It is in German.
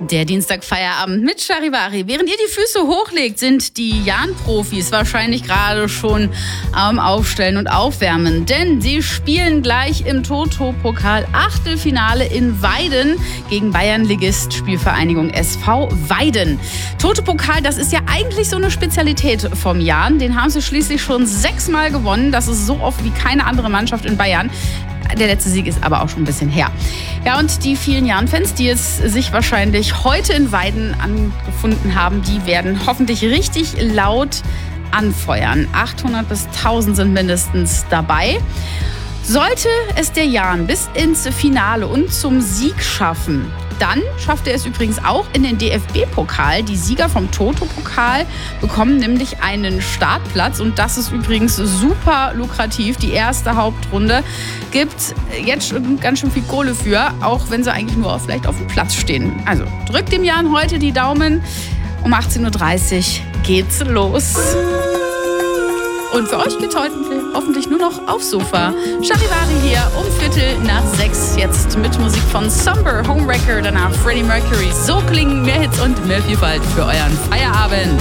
Der Dienstagfeierabend mit Charivari. Während ihr die Füße hochlegt, sind die Jahn-Profis wahrscheinlich gerade schon am Aufstellen und Aufwärmen. Denn sie spielen gleich im Toto-Pokal Achtelfinale in Weiden gegen Bayernligist Spielvereinigung SV Weiden. Toto-Pokal, das ist ja eigentlich so eine Spezialität vom Jahn. Den haben sie schließlich schon 6-mal gewonnen. Das ist so oft wie keine andere Mannschaft in Bayern. Der letzte Sieg ist aber auch schon ein bisschen her. Ja, und die vielen Jahn-Fans, die es sich wahrscheinlich heute in Weiden angefunden haben, die werden hoffentlich richtig laut anfeuern. 800 bis 1000 sind mindestens dabei. Sollte es der Jahn bis ins Finale und zum Sieg schaffen, dann schafft er es übrigens auch in den DFB-Pokal. Die Sieger vom Toto-Pokal bekommen nämlich einen Startplatz und das ist übrigens super lukrativ. Die erste Hauptrunde gibt jetzt schon ganz schön viel Kohle für, auch wenn sie eigentlich nur vielleicht auf dem Platz stehen. Also drückt dem Jahn heute die Daumen. Um 18:30 Uhr geht's los. Und für euch geht's heute hoffentlich nur noch aufs Sofa. Charivari hier um 5:45 jetzt mit Musik von Somber, Homewrecker, danach Freddie Mercury. So klingen mehr Hits und mehr Vielfalt für euren Feierabend.